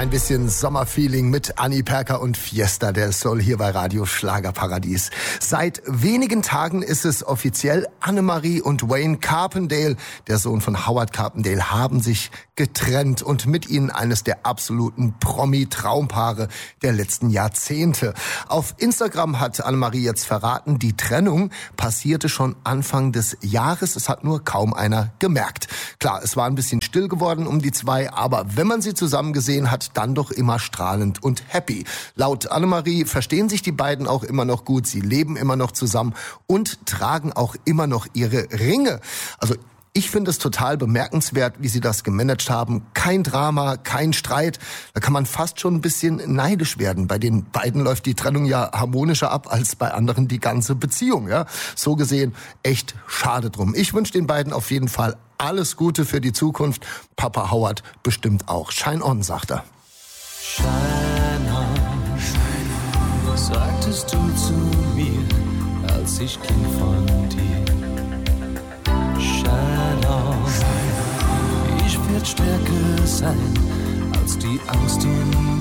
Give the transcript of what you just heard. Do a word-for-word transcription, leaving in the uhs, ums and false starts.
Ein bisschen Sommerfeeling mit Annie Perker und Fiesta del Sol hier bei Radio Schlagerparadies. Seit wenigen Tagen ist es offiziell, Annemarie und Wayne Carpendale, der Sohn von Howard Carpendale, haben sich getrennt und mit ihnen eines der absoluten Promi-Traumpaare der letzten Jahrzehnte. Auf Instagram hat Annemarie jetzt verraten, die Trennung passierte schon Anfang des Jahres. Es hat nur kaum einer gemerkt. Klar, es war ein bisschen still geworden um die zwei, aber wenn man sie zusammen gesehen hat, dann doch immer strahlend und happy. Laut Annemarie verstehen sich die beiden auch immer noch gut, sie leben immer noch zusammen und tragen auch immer noch ihre Ringe. Also ich finde es total bemerkenswert, wie sie das gemanagt haben. Kein Drama, kein Streit. Da kann man fast schon ein bisschen neidisch werden. Bei den beiden läuft die Trennung ja harmonischer ab als bei anderen die ganze Beziehung. Ja, so gesehen echt schade drum. Ich wünsche den beiden auf jeden Fall alles Gute für die Zukunft. Papa Howard bestimmt auch. Shine on, sagt er. Shine on, shine on, sagtest du zu mir, als ich Kind von dir. Shine on, ich werd stärker sein als die Angst in mir.